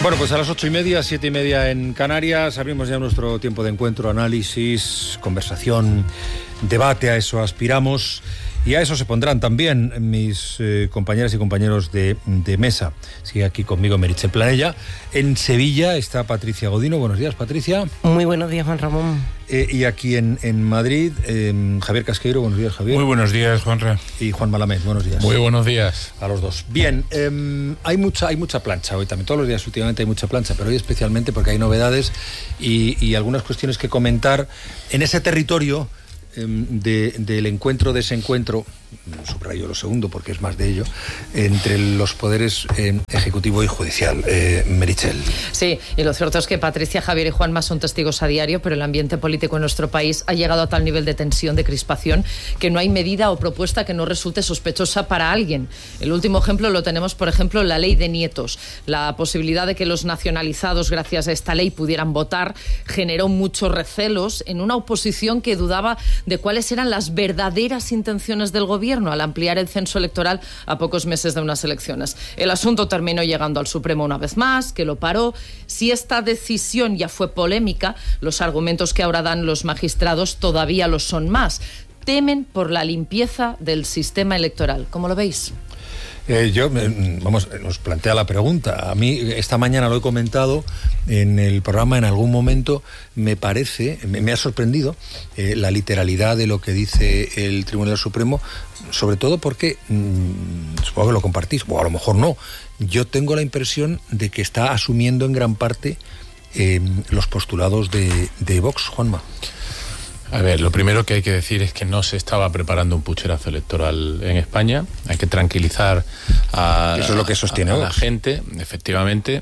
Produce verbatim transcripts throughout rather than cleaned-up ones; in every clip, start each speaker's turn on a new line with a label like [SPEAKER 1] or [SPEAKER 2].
[SPEAKER 1] Bueno, pues a las ocho y media, siete y media en Canarias, abrimos ya nuestro tiempo de encuentro, análisis, conversación, debate, a eso aspiramos. Y a eso se pondrán también mis eh, compañeras y compañeros de, de mesa. Sigue aquí conmigo Meritxell Planella. En Sevilla está Patricia Godino. Buenos días, Patricia.
[SPEAKER 2] Muy buenos días, Juan Ramón.
[SPEAKER 1] Eh, y aquí en, en Madrid, eh, Javier Casqueiro. Buenos días, Javier.
[SPEAKER 3] Muy buenos días, Juanra.
[SPEAKER 1] Y Juan Malamés. Buenos días.
[SPEAKER 3] Muy buenos días.
[SPEAKER 1] A los dos. Bien, eh, hay mucha hay mucha plancha hoy también. Todos los días últimamente hay mucha plancha, pero hoy especialmente porque hay novedades y, y algunas cuestiones que comentar en ese territorio De, del encuentro-desencuentro, subrayo lo segundo porque es más de ello, entre los poderes eh, ejecutivo y judicial. Eh, Meritxell.
[SPEAKER 2] Sí, y lo cierto es que Patricia, Javier y Juanma son testigos a diario, pero el ambiente político en nuestro país ha llegado a tal nivel de tensión, de crispación, que no hay medida o propuesta que no resulte sospechosa para alguien. El último ejemplo lo tenemos, por ejemplo, en la ley de nietos. La posibilidad de que los nacionalizados, gracias a esta ley, pudieran votar, generó muchos recelos en una oposición que dudaba de cuáles eran las verdaderas intenciones del gobierno al ampliar el censo electoral a pocos meses de unas elecciones. El asunto terminó llegando al Supremo una vez más, que lo paró. Si esta decisión ya fue polémica, los argumentos que ahora dan los magistrados todavía lo son más. Temen por la limpieza del sistema electoral. ¿Cómo lo veis?
[SPEAKER 1] Eh, yo, vamos, nos plantea la pregunta. A mí, esta mañana lo he comentado en el programa, en algún momento, me parece, me, me ha sorprendido eh, la literalidad de lo que dice el Tribunal Supremo, sobre todo porque, mmm, supongo que lo compartís, o a lo mejor no, yo tengo la impresión de que está asumiendo en gran parte eh, los postulados de, de Vox, Juanma.
[SPEAKER 3] A ver, lo primero que hay que decir es que no se estaba preparando un pucherazo electoral en España. Hay que tranquilizar a,
[SPEAKER 1] Eso es lo que sostiene
[SPEAKER 3] a, a
[SPEAKER 1] Vox.
[SPEAKER 3] la gente, efectivamente,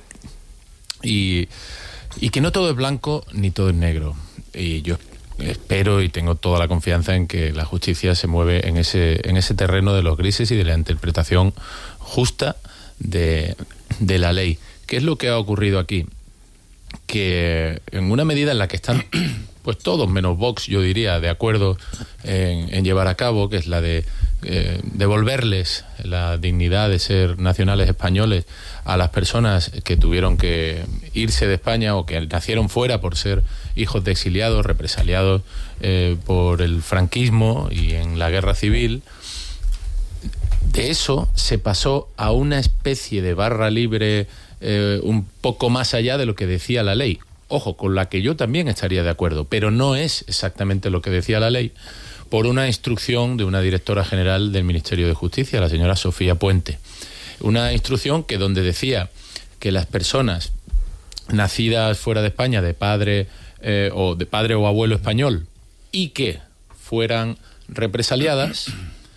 [SPEAKER 3] y, y que no todo es blanco ni todo es negro. Y yo espero y tengo toda la confianza en que la justicia se mueve en ese, en ese terreno de los grises y de la interpretación justa de, de la ley. ¿Qué es lo que ha ocurrido aquí? Que en una medida en la que están pues todos menos Vox, yo diría, de acuerdo en, en llevar a cabo, que es la de eh, devolverles la dignidad de ser nacionales españoles a las personas que tuvieron que irse de España o que nacieron fuera por ser hijos de exiliados, represaliados eh, por el franquismo y en la guerra civil. De eso se pasó a una especie de barra libre eh, un poco más allá de lo que decía la ley. Ojo, con la que yo también estaría de acuerdo, pero no es exactamente lo que decía la ley, por una instrucción de una directora general del Ministerio de Justicia, la señora Sofía Puente. Una instrucción que donde decía que las personas nacidas fuera de España de padre eh, o de padre o abuelo español y que fueran represaliadas,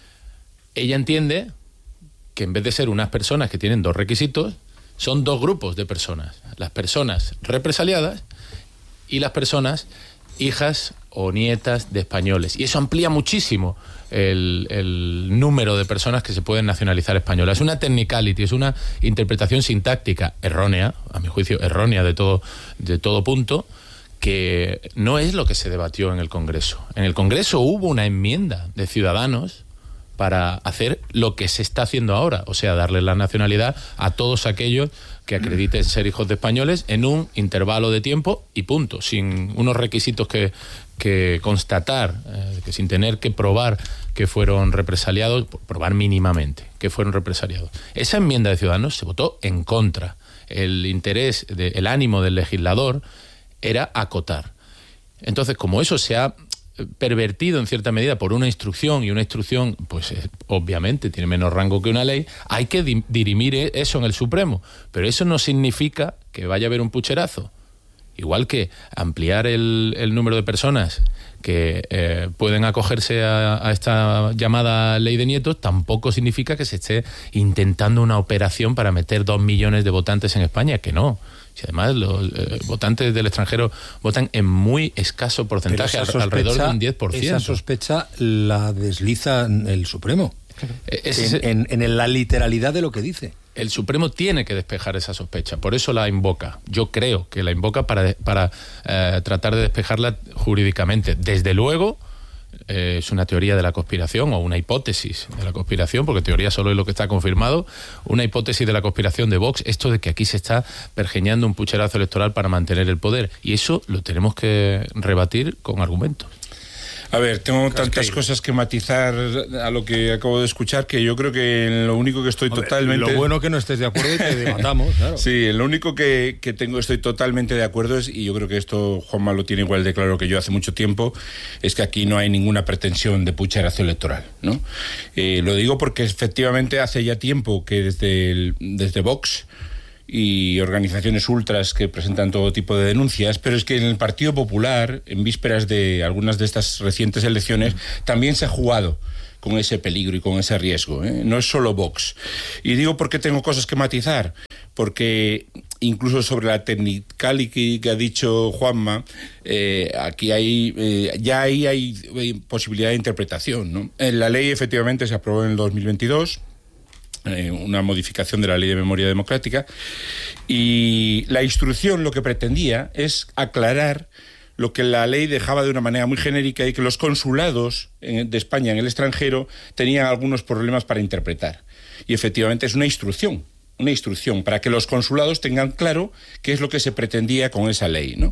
[SPEAKER 3] ella entiende que en vez de ser unas personas que tienen dos requisitos, son dos grupos de personas, las personas represaliadas y las personas hijas o nietas de españoles. Y eso amplía muchísimo el, el número de personas que se pueden nacionalizar españolas. Es una technicality, es una interpretación sintáctica errónea, a mi juicio errónea de todo, de todo punto, que no es lo que se debatió en el Congreso. En el Congreso hubo una enmienda de Ciudadanos para hacer lo que se está haciendo ahora, o sea, darle la nacionalidad a todos aquellos que acrediten ser hijos de españoles en un intervalo de tiempo y punto, sin unos requisitos que, que constatar, eh, que sin tener que probar que fueron represaliados, probar mínimamente que fueron represaliados. Esa enmienda de Ciudadanos se votó en contra. El interés, de, el ánimo del legislador era acotar. Entonces, como eso se ha pervertido en cierta medida por una instrucción, y una instrucción pues eh, obviamente tiene menos rango que una ley, hay que di- dirimir eso en el Supremo, pero eso no significa que vaya a haber un pucherazo. Igual que ampliar el, el número de personas que eh, pueden acogerse a, a esta llamada ley de nietos, tampoco significa que se esté intentando una operación para meter dos millones de votantes en España, que no. Si además los eh, votantes del extranjero votan en muy escaso porcentaje,
[SPEAKER 1] sospecha,
[SPEAKER 3] alrededor de un diez por ciento.
[SPEAKER 1] Esa sospecha la desliza el Supremo,
[SPEAKER 3] claro. es,
[SPEAKER 1] en, en, en la literalidad de lo que dice.
[SPEAKER 3] El Supremo tiene que despejar esa sospecha, por eso la invoca. Yo creo que la invoca para, para eh, tratar de despejarla jurídicamente. Desde luego, eh, es una teoría de la conspiración o una hipótesis de la conspiración, porque teoría solo es lo que está confirmado, una hipótesis de la conspiración de Vox, esto de que aquí se está pergeñando un pucherazo electoral para mantener el poder, y eso lo tenemos que rebatir con argumentos.
[SPEAKER 4] A ver, tengo tantas cosas que matizar a lo que acabo de escuchar que yo creo que lo único que estoy Hombre, totalmente...
[SPEAKER 1] Lo bueno que no estés de acuerdo y que debatamos, claro.
[SPEAKER 4] Sí, lo único que, que tengo, estoy totalmente de acuerdo es, y yo creo que esto Juanma lo tiene igual de claro que yo hace mucho tiempo, es que aquí no hay ninguna pretensión de pucherazo electoral, ¿no? Eh, lo digo porque efectivamente hace ya tiempo que desde, el, desde Vox y organizaciones ultras que presentan todo tipo de denuncias, pero es que en el Partido Popular, en vísperas de algunas de estas recientes elecciones, también se ha jugado con ese peligro y con ese riesgo, ¿eh? No es solo Vox. Y digo porque tengo cosas que matizar, porque incluso sobre la technicality que ha dicho Juanma, eh, aquí hay eh, ya ahí hay, hay posibilidad de interpretación, ¿no? En la ley efectivamente se aprobó en el dos mil veintidós, una modificación de la Ley de Memoria Democrática, y la instrucción lo que pretendía es aclarar lo que la ley dejaba de una manera muy genérica, y que los consulados de España en el extranjero tenían algunos problemas para interpretar. Y efectivamente es una instrucción, una instrucción para que los consulados tengan claro qué es lo que se pretendía con esa ley, ¿no?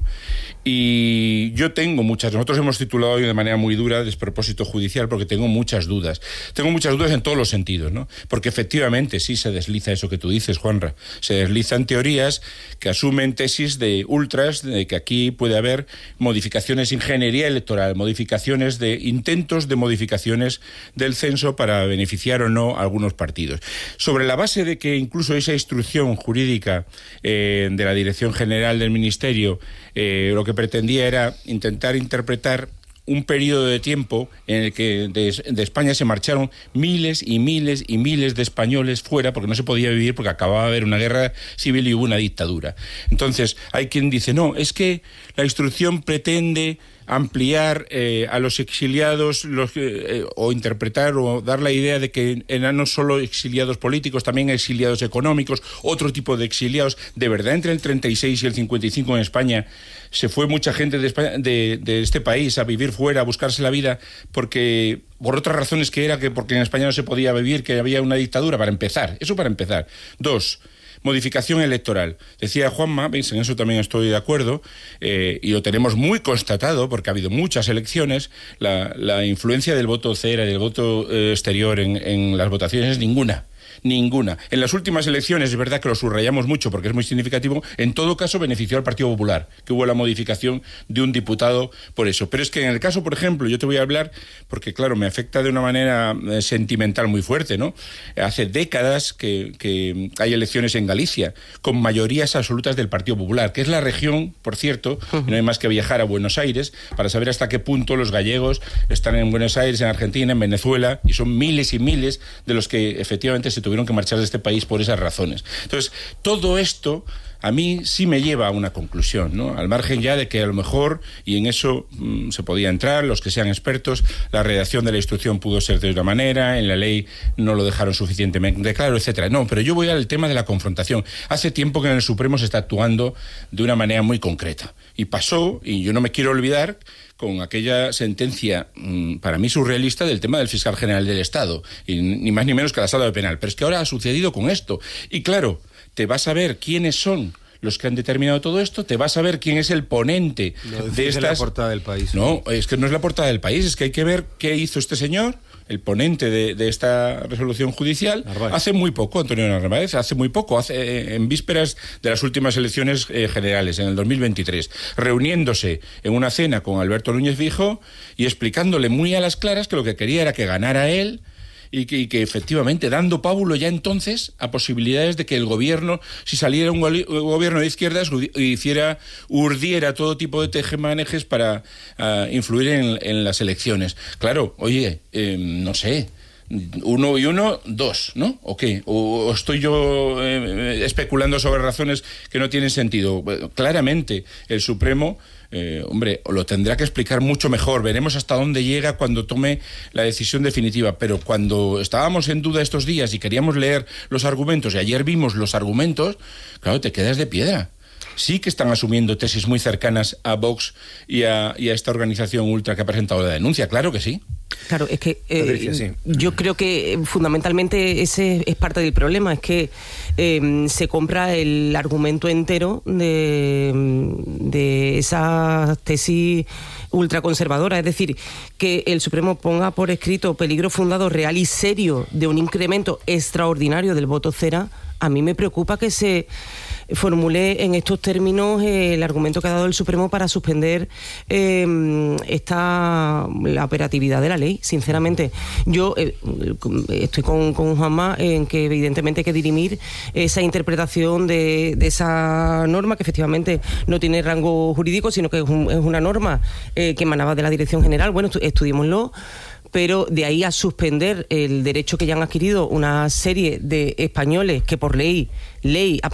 [SPEAKER 4] Y yo tengo muchas, nosotros hemos titulado hoy de manera muy dura despropósito judicial, porque tengo muchas dudas. Tengo muchas dudas en todos los sentidos, ¿no? Porque efectivamente sí se desliza eso que tú dices, Juanra. Se deslizan teorías que asumen tesis de ultras, de que aquí puede haber modificaciones de ingeniería electoral, modificaciones de intentos de modificaciones del censo para beneficiar o no a algunos partidos. Sobre la base de que incluso esa instrucción jurídica eh, de la Dirección General del Ministerio eh, lo que pretendía era intentar interpretar un periodo de tiempo en el que de, de España se marcharon miles y miles y miles de españoles fuera, porque no se podía vivir, porque acababa de haber una guerra civil y hubo una dictadura. Entonces hay quien dice, no, es que la instrucción pretende ampliar eh, a los exiliados los, eh, o interpretar o dar la idea de que eran no solo exiliados políticos, también exiliados económicos, otro tipo de exiliados. De verdad, entre el treinta y seis y el cincuenta y cinco en España se fue mucha gente de, España, de, de este país a vivir fuera, a buscarse la vida, porque por otras razones que era que porque en España no se podía vivir, que había una dictadura, para empezar. Eso para empezar. Dos, modificación electoral. Decía Juanma, ¿veis? En eso también estoy de acuerdo, eh, y lo tenemos muy constatado, porque ha habido muchas elecciones, la, la influencia del voto cera y del voto eh, exterior en, en las votaciones es ninguna. Ninguna. En las últimas elecciones, es verdad que lo subrayamos mucho porque es muy significativo, en todo caso benefició al Partido Popular, que hubo la modificación de un diputado por eso. Pero es que en el caso, por ejemplo, yo te voy a hablar, porque claro, me afecta de una manera eh, sentimental muy fuerte, ¿no? Hace décadas que, que hay elecciones en Galicia, con mayorías absolutas del Partido Popular, que es la región, por cierto, uh-huh. No hay más que viajar a Buenos Aires para saber hasta qué punto los gallegos están en Buenos Aires, en Argentina, en Venezuela, y son miles y miles de los que efectivamente se tuvieron que marchar de este país por esas razones. Entonces, todo esto a mí sí me lleva a una conclusión, ¿no? Al margen ya de que a lo mejor, y en eso mmm, se podía entrar, los que sean expertos, la redacción de la instrucción pudo ser de otra manera, en la ley no lo dejaron suficientemente claro, etcétera. No, pero yo voy al tema de la confrontación. Hace tiempo que en el Supremo se está actuando de una manera muy concreta. Y pasó, y yo no me quiero olvidar, con aquella sentencia, mmm, para mí surrealista, del tema del fiscal general del Estado, y ni más ni menos que la sala de penal. Pero es que ahora ha sucedido con esto. Y claro, te vas a ver quiénes son los que han determinado todo esto, te vas a ver quién es el ponente de estas...
[SPEAKER 1] Es la portada del país.
[SPEAKER 4] No, es que no es la portada del país, es que hay que ver qué hizo este señor, el ponente de, de esta resolución judicial, Narváez. Hace muy poco, Antonio Narváez, hace muy poco, hace en vísperas de las últimas elecciones eh, generales, en el dos mil veintitrés, reuniéndose en una cena con Alberto Núñez Fijo y explicándole muy a las claras que lo que quería era que ganara él, y que, y que efectivamente dando pábulo ya entonces a posibilidades de que el gobierno, si saliera un, go- un gobierno de izquierdas, hiciera, urdiera todo tipo de tejemanejes para uh, influir en, en las elecciones. Claro, oye, eh, no sé, uno y uno, dos, ¿no? ¿O qué? ¿O, o estoy yo eh, especulando sobre razones que no tienen sentido? Bueno, claramente el Supremo... Eh, hombre, lo tendrá que explicar mucho mejor. Veremos hasta dónde llega cuando tome la decisión definitiva. Pero cuando estábamos en duda estos días y queríamos leer los argumentos, y ayer vimos los argumentos, claro, te quedas de piedra. sí que están asumiendo tesis muy cercanas a Vox y a, y a esta organización ultra que ha presentado la denuncia. Claro que sí.
[SPEAKER 5] Claro, es que eh,
[SPEAKER 1] Patricia, sí.
[SPEAKER 5] yo creo que fundamentalmente ese es parte del problema, es que eh, se compra el argumento entero de, de esa tesis ultraconservadora, es decir, que el Supremo ponga por escrito peligro fundado, real y serio de un incremento extraordinario del voto cera. A mí me preocupa que se formule en estos términos eh, el argumento que ha dado el Supremo para suspender eh, esta la operatividad de la ley. Sinceramente, yo eh, estoy con, con Juanma en que evidentemente hay que dirimir esa interpretación de, de esa norma, que efectivamente no tiene rango jurídico, sino que es, un, es una norma eh, que emanaba de la Dirección General. Bueno, estu- estudiémoslo. Pero de ahí a suspender el derecho que ya han adquirido una serie de españoles que por ley, ley, a